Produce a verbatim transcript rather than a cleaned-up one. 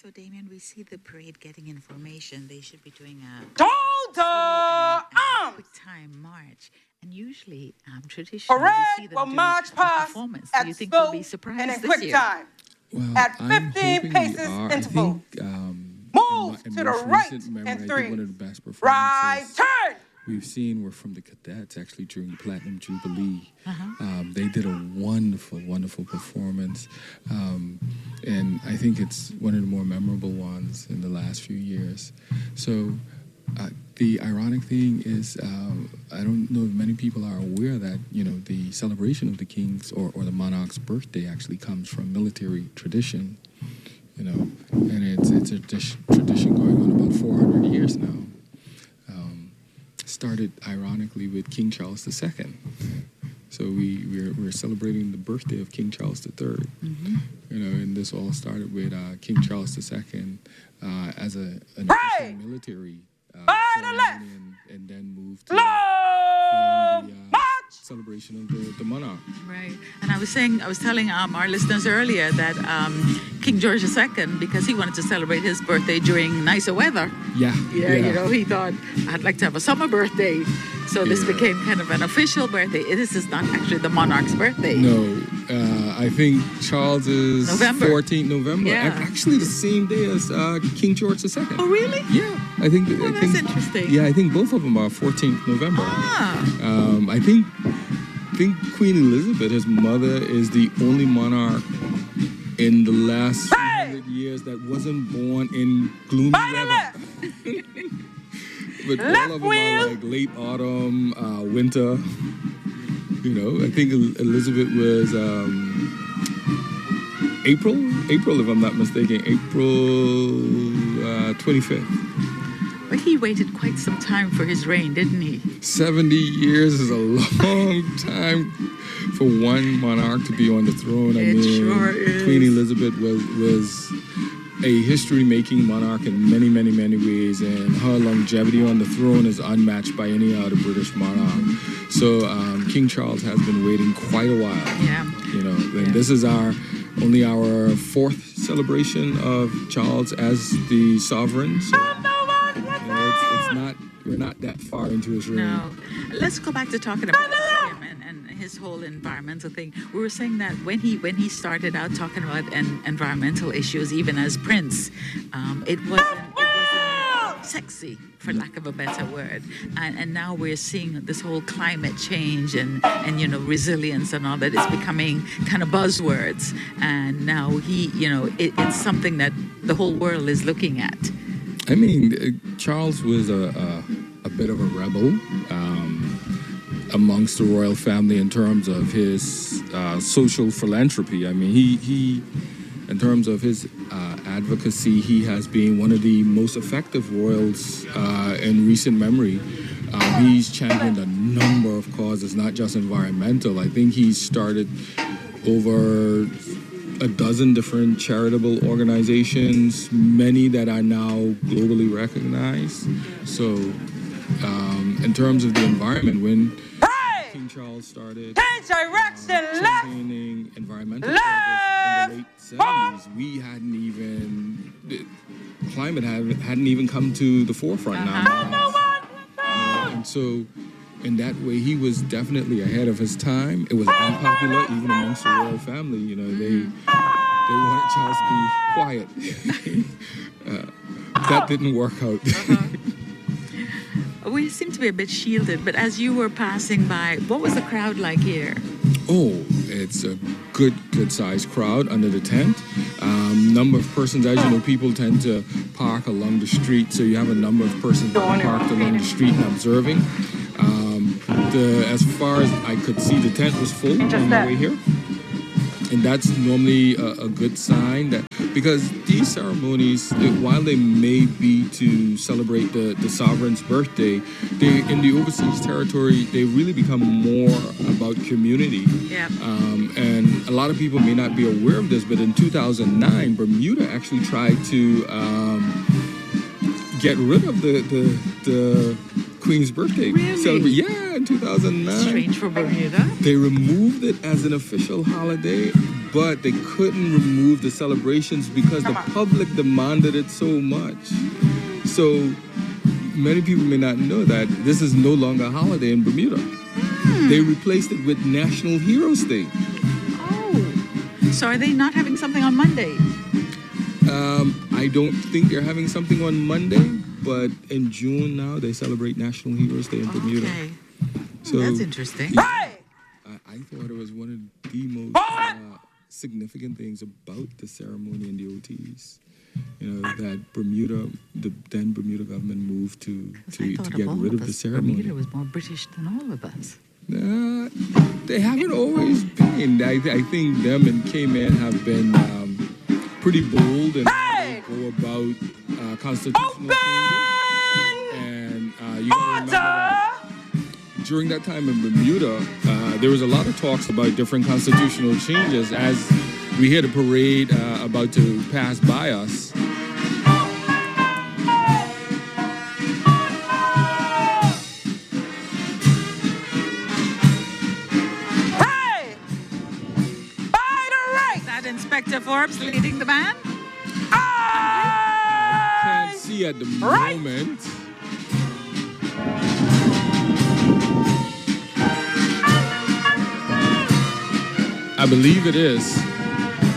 So, Damien, we see the parade getting information. They should be doing a Shoulder arms. Quick time march. And usually, um, traditionally, parade we see them will do march a past performance. at Do you think slow we'll be surprised and in this quick year? time. Well, At I'm fifteen hoping paces we are. interval. I think, um, Move in my, in to the most right recent memory, and I three. think one of the best performances Right turn. we've seen were from the cadets, actually, during the Platinum Jubilee. Uh-huh. Um, they did a wonderful, wonderful performance. Um, and I think it's one of the more memorable ones in the last few years. So uh, the ironic thing is, um, I don't know if many people are aware that, you know, the celebration of the king's or, or the monarch's birthday actually comes from military tradition, you know, and it's, it's a dish, tradition going on about four hundred years now. Um, started ironically with King Charles the Second. So we, we're, we're celebrating the birthday of King Charles the Third. Mm-hmm. You know, and this all started with uh, King Charles the Second uh, as a, an official military uh, ceremony and, and then moved to being the uh, celebration of the, the monarch. Right. And I was saying, I was telling um, our listeners earlier that um, King George the Second, because he wanted to celebrate his birthday during nicer weather. Yeah. Yeah, yeah. you know, he thought, I'd like to have a summer birthday. So this Yeah. became kind of an official birthday. This is not actually the monarch's birthday. No, uh, I think Charles is November. fourteenth November. Yeah. And actually the same day as uh, King George the Second. Oh, really? Yeah, I think. Oh, I that's think, interesting. Yeah, I think both of them are fourteenth November. Ah. Um, I think, I think Queen Elizabeth, his mother, is the only monarch in the last few hundred years that wasn't born in gloomy weather. But all of them are like late autumn, uh, winter. You know, I think El- Elizabeth was um, April, April if I'm not mistaken, April uh, twenty-fifth. But he waited quite some time for his reign, didn't he? seventy years is a long time for one monarch to be on the throne. I It mean, sure is. Queen Elizabeth was was a history-making monarch in many, many, many ways, and her longevity on the throne is unmatched by any other British monarch. So um, King Charles has been waiting quite a while. Yeah. You know, and Yeah. this is our only our fourth celebration of Charles as the sovereign. So, you know, it's, it's not we're not that far into his reign. No. Let's go back to talking about him and, and his whole environmental thing. We were saying that when he when he started out talking about en- environmental issues, even as Prince, um, it wasn't it wasn't sexy, for lack of a better word. And, and now we're seeing this whole climate change and, and you know resilience and all that is becoming kind of buzzwords. And now he, you know, it, it's something that the whole world is looking at. I mean, uh, Charles was a, a, a bit of a rebel um, amongst the royal family in terms of his uh, social philanthropy. I mean, he, he in terms of his uh, advocacy, he has been one of the most effective royals uh, in recent memory. Um, he's championed a number of causes, not just environmental. I think he's started over a dozen different charitable organizations, many that are now globally recognized. So, um, in terms of the environment, when King Charles started Change direction, uh, left. championing environmental Left. causes in the late seventies, we hadn't even, the climate hadn't, hadn't even come to the forefront Uh-huh. now. Uh, and so, in that way, he was definitely ahead of his time. It was unpopular even amongst the royal family. You know, they they wanted Charles to be quiet. uh, that didn't work out. Uh-huh. We seem to be a bit shielded, but as you were passing by, what was the crowd like here? Oh, it's a good, good-sized crowd under the tent. Um, number of persons, as you know, people tend to park along the street, so you have a number of persons that are parked along the street and observing. Um, the, as far as I could see, the tent was full on the way here. And that's normally a, a good sign that because these ceremonies, while they may be to celebrate the, the sovereign's birthday, they in the overseas territory, they really become more about community. Yeah. Um, and a lot of people may not be aware of this, but in two thousand nine, Bermuda actually tried to um, get rid of the, the, the Queen's birthday. Really? Celebra- yeah, in two thousand nine. Strange for Bermuda. They removed it as an official holiday, but they couldn't remove the celebrations because the public demanded it so much. So many people may not know that this is no longer a holiday in Bermuda. Hmm. They replaced it with National Heroes Day. Oh, so are they not having something on Monday? Um, I don't think they're having something on Monday, but in June now they celebrate National Heroes Day in Bermuda. Okay, So that's interesting. Hey! I, I thought it was one of the most uh, significant things about the ceremony and the O Ts. You know, that Bermuda, the then Bermuda government moved to, 'Cause to, I to thought get of all rid of of the us, ceremony. Bermuda was more British than all of us. Uh, they haven't always been. I, I think them and Cayman have been um, pretty bold in how they go about uh, constitutional changes. And uh, you gotta remember that during that time in Bermuda, uh, there was a lot of talks about different constitutional changes as we hear the parade uh, about to pass by us. Hey! By the right! Is that Inspector Forbes leading the band? Can't see at the Right. moment. I believe it is.